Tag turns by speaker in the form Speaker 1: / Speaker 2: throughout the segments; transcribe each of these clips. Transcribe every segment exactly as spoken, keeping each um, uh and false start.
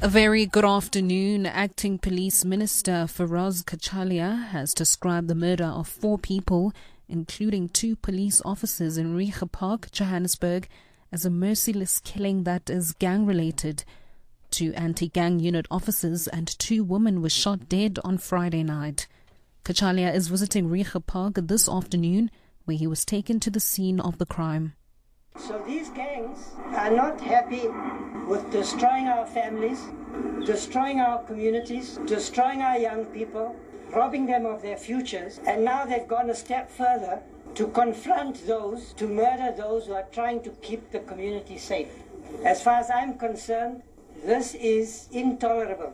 Speaker 1: A very good afternoon. Acting Police Minister Feroz Kachalia has described the murder of four people, including two police officers in Reiger Park, Johannesburg, as a merciless killing that is gang-related. Two anti-gang unit officers and two women were shot dead on Friday night. Kachalia is visiting Reiger Park this afternoon, where he was taken to the scene of the crime.
Speaker 2: So these gangs are not happy with destroying our families, destroying our communities, destroying our young people, robbing them of their futures, and now they've gone a step further to confront those, to murder those who are trying to keep the community safe. As far as I'm concerned, this is intolerable.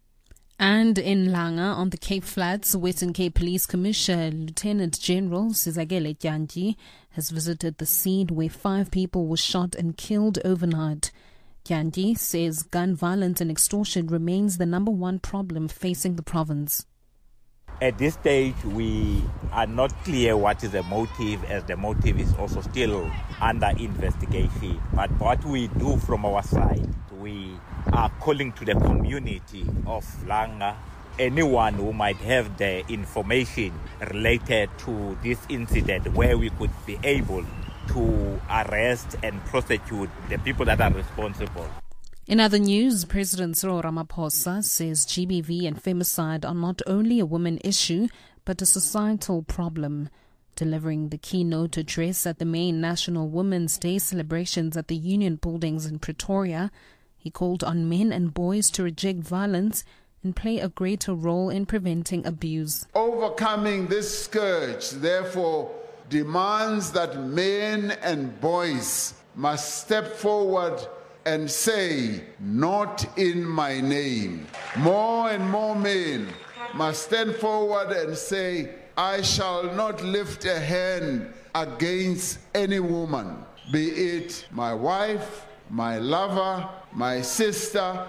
Speaker 1: And in Langa, on the Cape Flats, Western Cape Police Commissioner Lieutenant General Sizakele Tyanji has visited the scene where five people were shot and killed overnight. Tyanji says gun violence and extortion remains the number one problem facing the province.
Speaker 3: At this stage, we are not clear what is the motive, as the motive is also still under investigation. But what we do from our side, we are calling to the community of Langa, anyone who might have the information related to this incident where we could be able to arrest and prosecute the people that are responsible.
Speaker 1: In other news, President Cyril Ramaphosa says G B V and femicide are not only a women issue, but a societal problem. Delivering the keynote address at the main National Women's Day celebrations at the Union Buildings in Pretoria, he called on men and boys to reject violence and play a greater role in preventing abuse.
Speaker 4: Overcoming this scourge, therefore, demands that men and boys must step forward and say, "Not in my name." More and more men must stand forward and say, "I shall not lift a hand against any woman, be it my wife, my lover, my sister."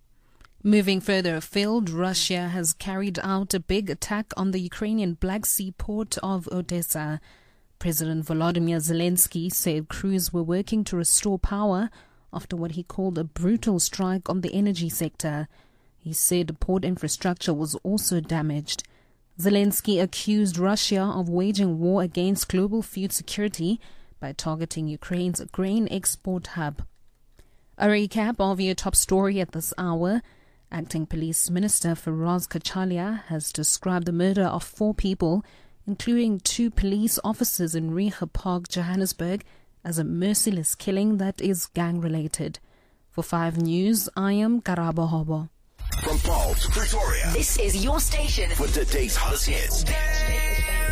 Speaker 1: Moving further afield, Russia has carried out a big attack on the Ukrainian Black Sea port of Odessa. President Volodymyr Zelensky said crews were working to restore power after what he called a brutal strike on the energy sector. He said port infrastructure was also damaged. Zelensky accused Russia of waging war against global food security by targeting Ukraine's grain export hub. A recap of your top story at this hour. Acting Police Minister Feroz Kachalia has described the murder of four people, including two police officers in Reiger Park, Johannesburg, as a merciless killing that is gang-related. For five News, I am Karabo Hobo.
Speaker 5: From Paul to Pretoria,
Speaker 6: this is your station
Speaker 5: for today's hottest hits.